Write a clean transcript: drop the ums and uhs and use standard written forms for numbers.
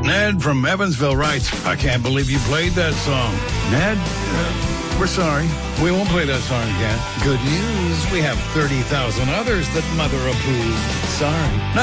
Ned from Evansville writes, I can't believe you played that song. Ned, we're sorry. We won't play that song again. Good news, we have 30,000 others that Mother approved. Sorry.